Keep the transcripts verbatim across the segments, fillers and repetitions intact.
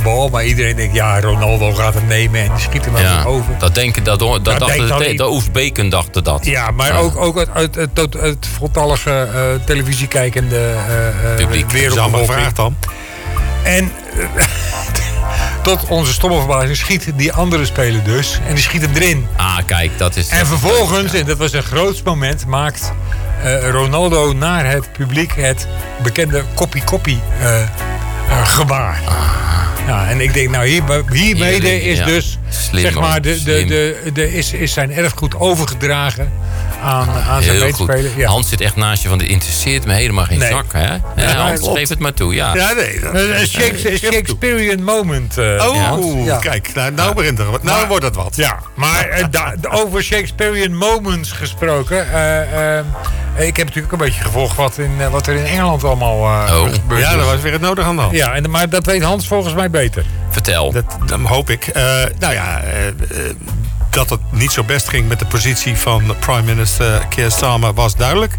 bal. Maar iedereen denkt, ja, Ronaldo gaat hem nemen en die schiet hem ja, over. Dat denken, dat, dat, dat dacht de, de, de Oostbeken dachten dat. Ja, maar ja. ook, ook uit, uit, uit, uit, uit voltallige uh, televisiekijkende uh, wereld. Dat is gevraagd dan. En uh, tot onze stomme verbazing schiet die andere speler dus. En die schiet hem erin. Ah, kijk, dat is... En vervolgens, en dat was een groot moment, maakt uh, Ronaldo naar het publiek het bekende koppie-koppie uh, uh, gebaar. Ah. Ja, en ik denk, nou, hier, hiermee is ja. dus, slim, zeg maar, de, de, de, de, is, is zijn erfgoed overgedragen aan, aan zijn medespeler. Ja. Hans zit echt naast je van, dit interesseert me helemaal geen nee. zak, hè? Ja, ja, Hans, geef het maar toe, ja. Ja, nee. Dat, een Shakespeare, Shakespearean moment. Uh, oh, ja. Kijk, nou, nou, begint er, nou maar, wordt het wat. Ja, maar uh, da, over Shakespearean moments gesproken. Uh, uh, ik heb natuurlijk een beetje gevolgd wat, in, uh, wat er in Engeland allemaal uh, oh. gebeurt. Ja, dat was weer het nodig aan de hand. Ja, en, maar dat weet Hans volgens mij beter. Vertel. Dat, dat hoop ik. Uh, nou ja... Uh, uh, dat het niet zo best ging met de positie van prime minister Keir Starmer was duidelijk.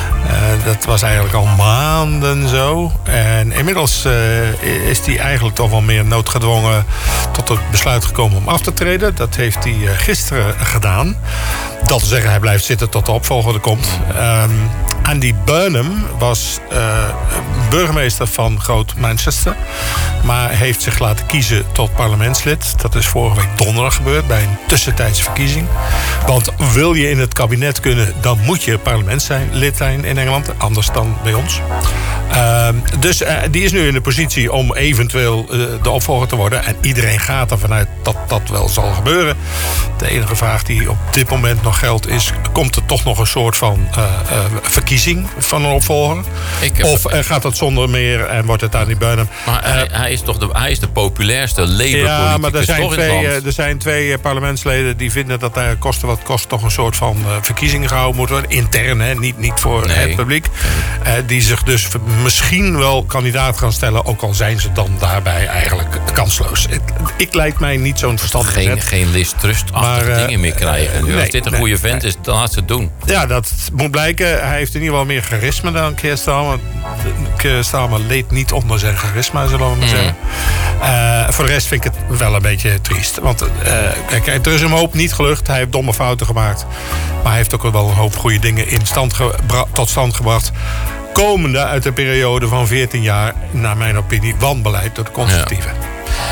Uh, dat was eigenlijk al maanden zo. En inmiddels uh, is hij eigenlijk toch wel meer noodgedwongen tot het besluit gekomen om af te treden. Dat heeft hij uh, gisteren gedaan. Dat wil zeggen, hij blijft zitten tot de opvolger er komt. Um, Andy Burnham was uh, burgemeester van Groot Manchester. Maar heeft zich laten kiezen tot parlementslid. Dat is vorige week donderdag gebeurd bij een tussentijdse verkiezing. Want wil je in het kabinet kunnen, dan moet je parlementslid zijn in Engeland. Anders dan bij ons. Uh, dus uh, die is nu in de positie om eventueel uh, de opvolger te worden. En iedereen gaat ervan uit dat dat wel zal gebeuren. De enige vraag die op dit moment nog geldt is... komt er toch nog een soort van uh, uh, verkiezing van een opvolger? Heb... Of uh, gaat dat zonder meer en wordt het aan die Burnham? Maar uh, hij, hij is toch de, hij is de populairste Labour-politicus. Ja, maar er zijn, twee, uh, er zijn twee uh, parlementsleden die vinden dat daar kosten wat kost... toch een soort van uh, verkiezing gehouden moet worden. Intern, hè, niet, niet voor nee. het publiek. Uh, die zich dus misschien wel kandidaat gaan stellen... ook al zijn ze dan daarbij eigenlijk kansloos. Ik, ik lijkt mij niet zo'n verstandig geen, zet. Geen Liz Truss-achtige uh, dingen meer krijgen. Nu, nee, als dit een nee, goede vent nee. is, dan laat ze het doen. Ja, dat moet blijken. Hij heeft in ieder geval meer charisma dan Keir Starmer. Keir Starmer leed niet onder zijn charisma, zullen we maar mm. zeggen. Uh, voor de rest vind ik het wel een beetje triest. Want uh, kijk, er is hem hoop niet gelukt. Hij heeft domme fouten gemaakt. Maar hij heeft ook wel een hoop goede dingen in stand gebra- tot stand gebracht. Komende uit de periode van veertien jaar, naar mijn opinie, wanbeleid door de conservatieven. Ja.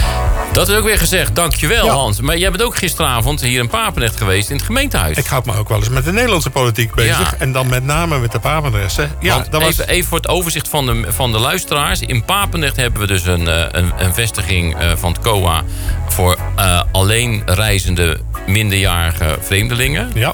Dat is ook weer gezegd. Dankjewel, ja. Hans. Maar jij bent ook gisteravond hier in Papendrecht geweest in het gemeentehuis. Ik houd me ook wel eens met de Nederlandse politiek bezig. Ja. En dan met name met de Papendrechtse. Ja, dat was... even, even voor het overzicht van de, van de luisteraars. In Papendrecht hebben we dus een, een, een vestiging van het C O A... voor uh, alleen reizende minderjarige vreemdelingen. Ja.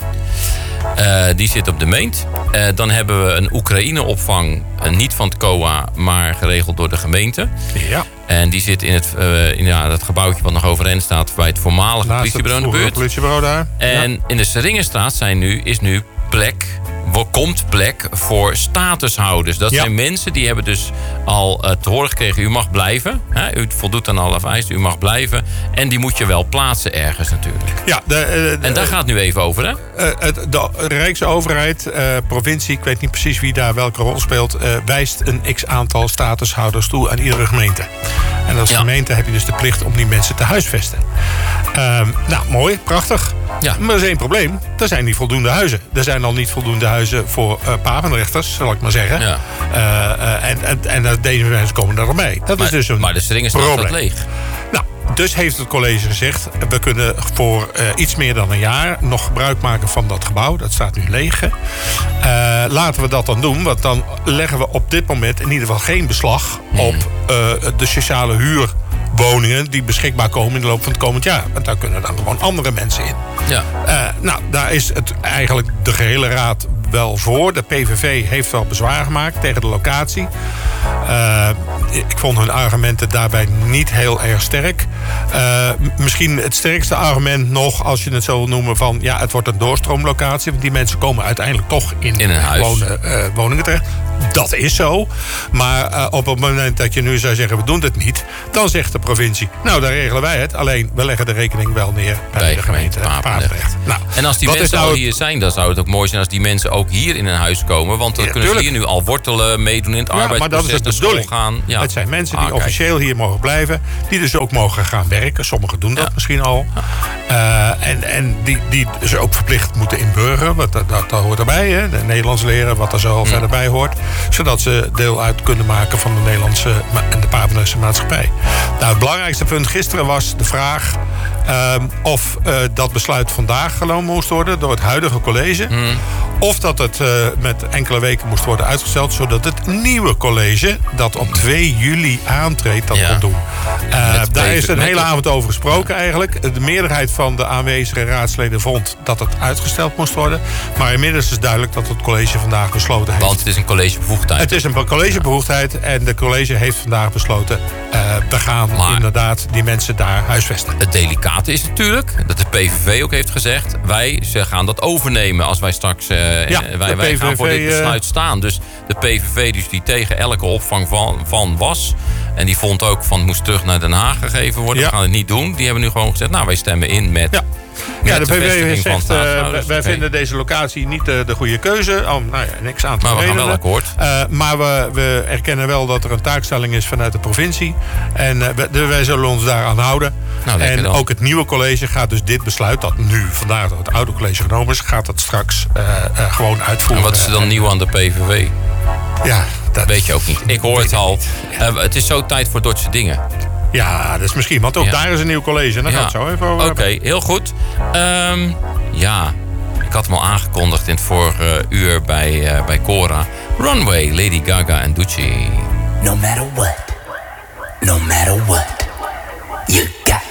Uh, die zit op de Meent. Uh, dan hebben we een Oekraïne-opvang. Uh, niet van het C O A, maar geregeld door de gemeente. Ja. En die zit in het, uh, in, ja, dat gebouwtje wat nog overeind staat... bij het voormalige Naast politiebureau het in de buurt. Politiebureau daar. En ja. in de Seringenstraat zijn nu, is nu plek... komt plek voor statushouders. Dat ja. zijn mensen die hebben dus al uh, te horen gekregen... u mag blijven. Hè? U voldoet aan alle vereisten, u mag blijven. En die moet je wel plaatsen ergens natuurlijk. Ja, de, uh, en daar uh, gaat het nu even over, hè? Uh, het, de Rijksoverheid, uh, provincie... ik weet niet precies wie daar welke rol speelt... Uh, wijst een x-aantal statushouders toe aan iedere gemeente. En als ja. gemeente heb je dus de plicht om die mensen te huisvesten. Uh, nou, mooi, prachtig. Ja. Maar er is één probleem. Er zijn niet voldoende huizen. Er zijn al niet voldoende huizen voor uh, Papendrechters, zal ik maar zeggen. Ja. Uh, uh, en, en, en deze mensen komen er al mee. Dat maar, is dus een maar de Seringen staat leeg. Nou, dus heeft het college gezegd... we kunnen voor uh, iets meer dan een jaar nog gebruik maken van dat gebouw. Dat staat nu leeg. Uh, laten we dat dan doen. Want dan leggen we op dit moment in ieder geval geen beslag... Hmm. op uh, de sociale huurwoningen die beschikbaar komen in de loop van het komend jaar. Want daar kunnen dan gewoon andere mensen in. Ja. Uh, nou, daar is het eigenlijk de gehele raad wel voor. De P V V heeft wel bezwaar gemaakt tegen de locatie. Uh, ik vond hun argumenten daarbij niet heel erg sterk. Uh, misschien het sterkste argument nog, als je het zo wil noemen... van ja, het wordt een doorstroomlocatie. Want die mensen komen uiteindelijk toch in, in een huis. Wonen, uh, woningen terecht. Dat is zo. Maar uh, op het moment dat je nu zou zeggen, we doen het niet, dan zegt de provincie, nou, dan regelen wij het. Alleen, we leggen de rekening wel neer bij, bij de gemeente Papendrecht. Papendrecht. Nou, en als die mensen nou al hier zijn, dan zou het ook mooi zijn als die mensen ook hier in een huis komen. Want dan ja, kunnen tuurlijk. ze hier nu al wortelen, meedoen in het ja, arbeidsproces, maar dat is de bedoeling. Gaan. Ja. Het zijn mensen die ah, officieel hier mogen blijven, die dus ook mogen gaan werken. Sommigen doen dat ja. misschien al. Ja. Uh, en en die, die dus ook verplicht moeten inburgeren. Dat, dat, dat hoort erbij. Hè? De Nederlands leren, wat er zo hmm. verder bij hoort. Zodat ze deel uit kunnen maken van de Nederlandse en de Papendrechtse maatschappij. Nou, het belangrijkste punt gisteren was de vraag um, of uh, dat besluit vandaag genomen moest worden door het huidige college. Hmm. Of dat het uh, met enkele weken moest worden uitgesteld, zodat het nieuwe college, dat op twee juli aantreedt, dat ja. kon doen. Uh, daar is een hele avond over gesproken eigenlijk. De meerderheid van de aanwezige raadsleden vond dat het uitgesteld moest worden. Maar inmiddels is duidelijk dat het college vandaag besloten heeft. Want het is een collegebevoegdheid. Het is een collegebevoegdheid en de college heeft vandaag besloten, uh, we gaan maar inderdaad die mensen daar huisvesten. Het delicate is natuurlijk dat de P V V ook heeft gezegd, wij ze gaan dat overnemen als wij straks uh, ja, wij, wij gaan voor dit besluit staan. Dus de P V V dus die tegen elke opvang van, van was. En die vond ook van het moest terug naar Den Haag gegeven worden. Ja. We gaan het niet doen. Die hebben nu gewoon gezegd, nou wij stemmen in met... Ja. Ja, de P V V zegt, uh, wij okay. vinden deze locatie niet uh, de goede keuze. Oh, nou ja, niks aan te Maar we gaan wel akkoord. Uh, maar we, we erkennen wel dat er een taakstelling is vanuit de provincie. En uh, wij, wij zullen ons daaraan houden. Nou, en dan. Ook het nieuwe college gaat dus dit besluit, dat nu vandaag door het oude college genomen is, gaat dat straks uh, uh, gewoon uitvoeren. En wat is er dan nieuw aan de P V V? Ja, dat weet je ook niet. Ik hoor het al. Ja. Uh, het is zo tijd voor Dordtse dingen. Ja, dat is misschien. Want ook ja. daar is een nieuw college. En daar ja. gaat het zo even over. Oké, okay, heel goed. Um, ja, ik had hem al aangekondigd in het vorige uur bij, uh, bij Cora. Runway, Lady Gaga en Ducci. No matter what, no matter what, you got